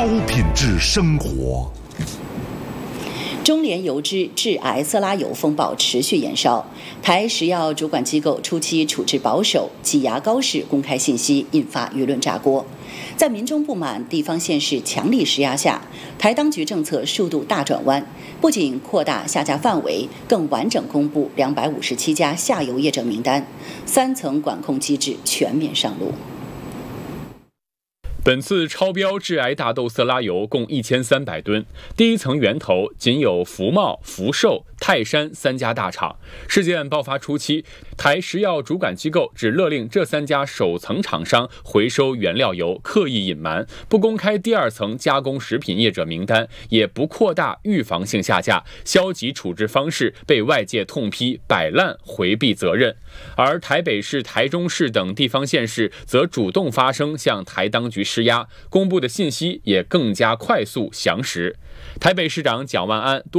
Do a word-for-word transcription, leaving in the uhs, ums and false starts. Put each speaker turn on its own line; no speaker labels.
高品质生活。
中联油脂致癌色拉油风暴持续延烧，台食药主管机构初期处置保守，挤牙膏式公开信息，引发舆论炸锅。在民众不满、地方县市强力施压下，台当局政策数度大转弯，不仅扩大下架范围，更完整公布两百五十七家下游业者名单，三层管控机制全面上路。
本次超标致癌大豆色拉油共一千三百吨，第一层源头仅有福茂、福寿、泰山三家大厂。事件爆发初期，台食药主管机构只勒令这三家首层厂商回收原料油，刻意隐瞒，不公开第二层加工食品业者名单，也不扩大预防性下架，消极处置方式被外界痛批摆烂回避责任。而台北市、台中市等地方县市则主动发声，向台当局施压，公布的信息也更加快速详实。台北市长蒋万安多